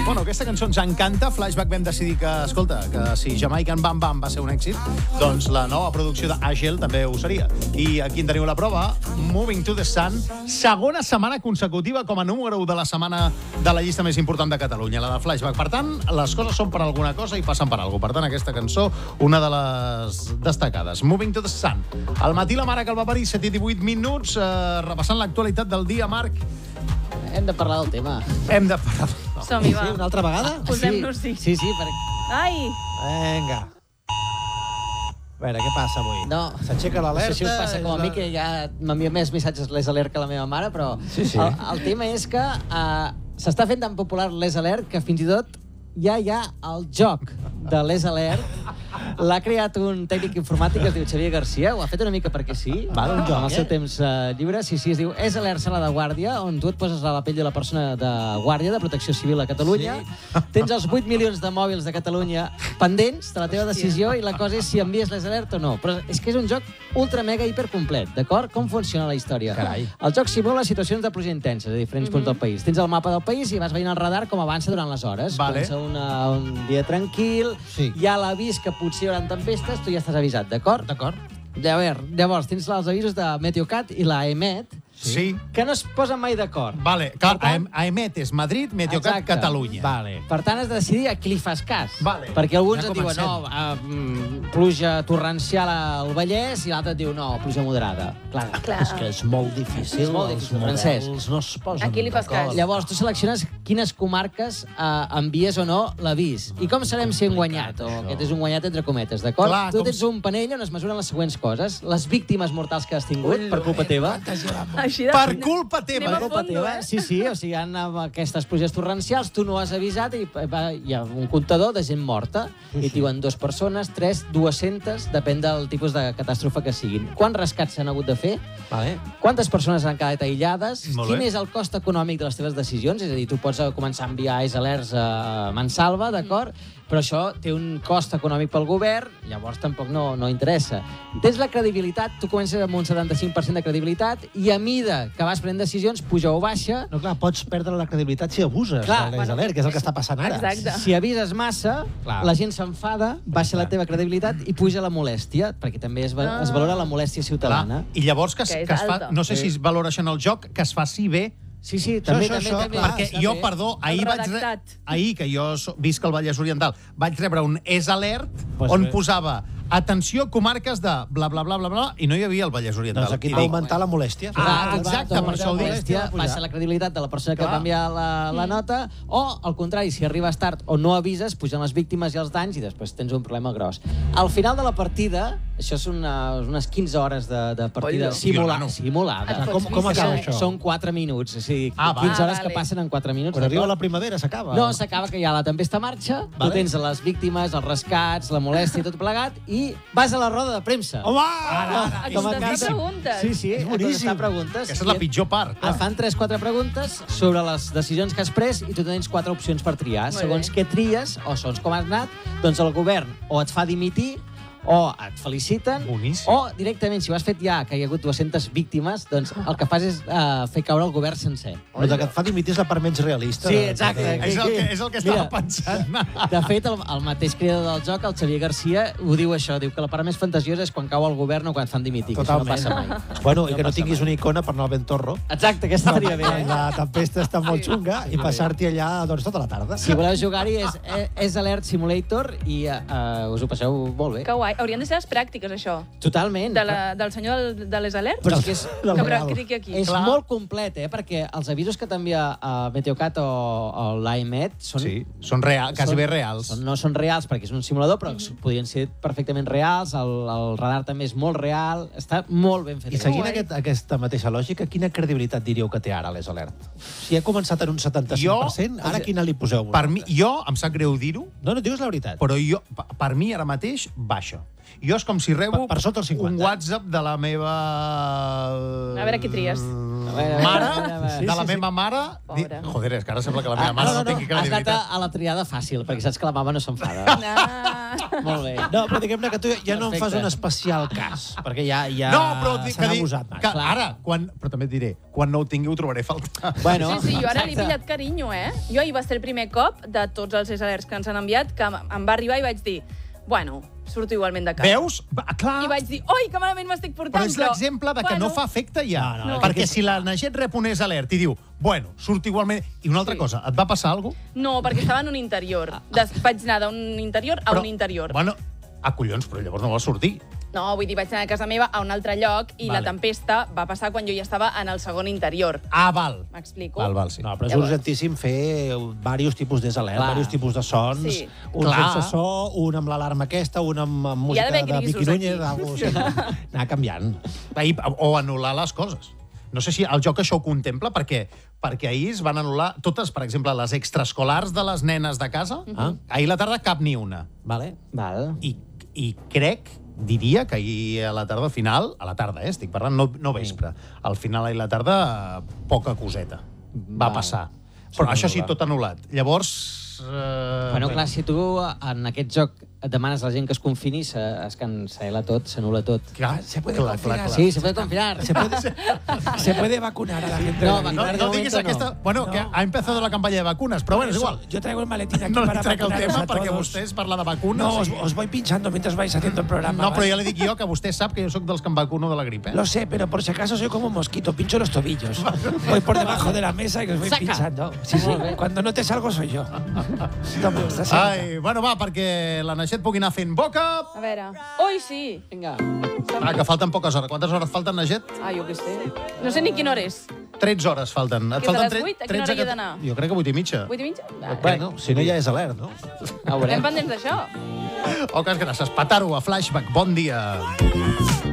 Bueno, aquesta cançó ens encanta. Flashback vam decidir que, escolta, que si Jamaican Bam Bam va ser un èxit, doncs la nova producció d'Agel també ho seria. I aquí en teniu la prova. Moving to the Sun, segona setmana consecutiva com a número 1 de la setmana de la llista més important de Catalunya, la de Flashback. Per tant, les coses són per alguna cosa i passen per alguna cosa. Per tant, aquesta cançó, una de les destacades. Moving to the Sun. Al matí la mare que el va parir, 7 i 18 minuts, repassant l'actualitat del dia, Marc. Hem de parlar del tema. Hem de parlar... Som-hi, va. Sí, una altra vegada? Posem-nos-hi. Sí, perquè... Ai! Vinga. A veure, què passa avui? No. S'aixeca No l'alerta... sé si us passa com a mi, que ja m'envia més missatges l'Es Alert que la meva mare, però Sí. el tema és que s'està fent tan popular l'Es Alert que fins i tot ja hi ha el joc de l'Es Alert. L'ha creat un tècnic informàtic que es diu Xavier Garcia, ho ha fet una mica perquè sí, un joc, amb el seu temps lliure. Sí, es diu És Alert Sala de Guàrdia, on tu et poses a la pell de la persona de guàrdia, de protecció civil a Catalunya. Sí. Tens els 8 milions de mòbils de Catalunya pendents de la teva decisió i la cosa és si envies l'Es Alert o no. Però és que és un joc ultra mega hipercomplet, d'acord? Com funciona la història? Carai. El joc simula situacions de pluja intenses a diferents punts del país. Tens el mapa del país i vas veient el radar com avança durant les hores. Vale. Comença un dia tranquil, Sí. hi ha l'avís que potser hi haurà tempestes, tu ja estàs avisat, d'acord? D'acord. Llavors, tens els avisos de Meteocat i la EMET, Sí. que no es posen mai d'acord. Vale, clar, Per tant- AEMET és Madrid, Meteocat, Exacte. Catalunya. Vale. Per tant, has de decidir a qui li fas cas. Vale. Perquè alguns Ja et diuen, comencem. no, pluja torrencial al Vallès, i l'altre et diu, no, pluja moderada. Clar. Clar. És que és molt difícil. És molt difícil, Francesc. No es posen A qui li fas cas? d'acord. Llavors, tu selecciones quines comarques envies o no l'avís. I com sabem si hem guanyat? O aquest és un guanyat entre cometes, d'acord? Clar, Tu com tens un panell on es mesuren les següents coses. Les víctimes mortals que has tingut per culpa teva. Així de... Per culpa teva. Anem a Per culpa fondo, teva. Sí, sí, o sigui, hi ha aquestes pluges torrencials, tu no has avisat i hi ha un comptador de gent morta. I et diuen 2 persones, 3, 200, depèn del tipus de catàstrofe que siguin. Quants rescats s'han hagut de fer? Vale. Quantes persones han quedat aïllades? Molt bé. Quin és el cost econòmic de les teves decisions? És a dir, tu pots començar a enviar alerts a Mansalva, d'acord? Però això té un cost econòmic pel govern, llavors tampoc no interessa. Tens la credibilitat, tu comences amb un 75% de credibilitat i a mida que vas prenent decisions, puja o baixa. No, clar, pots perdre la credibilitat si abuses Clar, de l'Es Alert, que és el que està passant ara. Exacte. Si avises massa, Clar. la gent s'enfada, baixa la teva credibilitat i puja la molèstia, perquè també es valora la molèstia ciutadana. I llavors que Que és es fa... alta. No sé si es valora això en el joc, que es faci bé. Sí, també. clar, Perquè jo, perdó, ahir redactat. ahir, que jo visc al Vallès Oriental, vaig rebre un És Alert Pues on bé. posava atenció, comarques de bla, bla, bla, bla, bla, i no hi havia el Vallès Oriental. Doncs aquí I va dic, augmentar la molèstia. exacte, per això ho dic. Molèstia, baixa la credibilitat de la persona que Clar. va enviar la nota, o, al contrari, si arribes tard o no avises, pugen les víctimes i els danys i després tens un problema gros. Al final de la partida, això són unes 15 hores de partida Ollo. simulada. Et pots Com acaba viciar. això? Són 4 minuts, o sigui, Ah, va. 15 hores vale. que passen en 4 minuts. Quan arriba d'acord? la primavera s'acaba. No, s'acaba que ja la tempesta marxa, Vale. tu tens les víctimes, els rescats, la molèstia i tot plegat, i vas a la roda de premsa. Home! A contestar preguntes. Sí, sí, És a contestar boníssim. preguntes. Aquesta és la pitjor part. Et fan 3-4 preguntes sobre les decisions que has pres i tu tens 4 opcions per triar. Molt Segons bé. què tries o segons com has anat, doncs el govern o et fa dimitir o et feliciten, Boníssim. o directament, si ho has fet ja, que hi ha hagut 200 víctimes, doncs el que fas és fer caure el govern sencer. El que et fa dimitir és la part menys realista. Sí, exacte. És el que estava pensant. De fet, el mateix creador del joc, el Xavier Garcia, ho diu això, diu que la part més fantasiosa és quan cau el govern o quan et fan dimitir, que això no Totalment. passa mai. Bueno, i que no passa tinguis mai. una icona per anar al Ventorro. Exacte, aquesta estaria bé. La tempesta està molt xunga i passar-t'hi allà doncs, tota la tarda. Si voleu jugar-hi és Alert Simulator i us ho passeu molt bé. Que guai. Haurien de ser les pràctiques, això. Totalment. Del senyor de les alerts? Però és que és, Del Que real. practiqui aquí. és Clar. molt complet, perquè els avisos que t'envia Meteocat o l'AEMET són... Sí, són quasi bé reals. No són reals perquè és un simulador, però podrien ser perfectament reals. El radar també és molt real. Està molt ben fet. I seguint Guai. aquesta mateixa lògica, quina credibilitat diríeu que té ara l'Es Alert? Si ha començat en un 75%, ara quina li poseu? Per mi, jo, em sap greu dir-ho, No, no, digues la veritat. però jo, per mi ara mateix baixa. Jo és com si rebo Per sota el 50. un WhatsApp de la meva... A veure qui tries. mare, de la meva mare... Pobre. Joder, és que ara sembla que la meva mare no tingui Has anat credibilitat. a la triada fàcil, perquè saps que la mama no s'enfada. Molt bé. No, però diguem-ne que tu ja no em fas Perfecte. un especial cas, perquè ja No, però se que n'ha dic abusat que massa. ara, però també et diré, quan no ho tingui ho trobaré a faltar. Bueno, Sí, jo ara li he exacte. pillat carinyo, Jo ahir va ser el primer cop de tots els alerts que ens han enviat que em va arribar i vaig dir, bueno, surto igualment de casa. Veus? Clar. I vaig dir, oi, que malament m'estic portant, Però és l'exemple de que no fa efecte ja. No. Perquè si la Naget rep un alert i diu, bueno, surt igualment... I una altra cosa, et va passar alguna cosa? No, perquè estava en un interior. Vaig anar d'un interior a un interior. Bueno, collons, però llavors no va sortir. No, vull dir, vaig anar a casa meva a un altre lloc i Vale. la tempesta va passar quan jo ja estava en el segon interior. Val. M'explico? Val, sí. No, però és Llavors. urgentíssim fer diversos tipus d'alert, Clar. diversos tipus de sons, Sí. un Clar. sense so, un amb l'alarma aquesta, un amb Hi ha música d'haver de grisos Miqui Núñez, aquí. algo així. Anar canviant. O anul·lar les coses. No sé si el joc això ho contempla, perquè ahir es van anul·lar totes, per exemple, les extraescolars de les nenes de casa. Ahir a la tarda cap ni una. Vale? Val. I diria que ahir a la tarda, al final, a la tarda, estic parlant, no vespre, al final ahir a la tarda, poca coseta va Val. passar. Però això sí, tot anul·lat. Llavors... Bueno, clar, si tu en aquest joc et demanes a la gent que es confini, es cancel·la tot, s'anul·la tot. Clar, Se puede clar, confinar. clar. Sí, se puede confinar. Se puede vacunar a la gente. No, de la vacunar vida. No de diguis momento aquesta... Bueno, No. que ha empezado la campaña de vacunas, però bueno, és Eso, igual. Yo traigo el maletín aquí No li para trec el vacunaros tema a perquè todos. vostès parla de vacunes. No, os voy pinchando mientras vais haciendo el programa. No, però ¿vale? ja li dic jo que vostè sap que jo sóc dels que em vacuno de la grip, Lo sé, pero por si acaso soy como un mosquito, pincho los tobillos. Voy por debajo de la mesa y os voy Saca. pinchando. Sí, sí, Molt bé. cuando no te salgo soy yo. Toma, esta sí. Ai, bueno, va, perquè la Naixet pugui anar fent boca. A veure. Oi, sí. Vinga. Que falten poques hores. Quantes hores falten, Naixet? Ah, jo què sé. No sé ni quina hora és. 13 hores falten. Et Que és a falten les 8? A quina hora hi he d'anar? Jo crec que 8:30. 8:30? Ah, Bueno, si no ja és alert, no? Ja ho estem veurem. pendents d'això. Oques gràcies. Pataro a Flashback. Bon dia.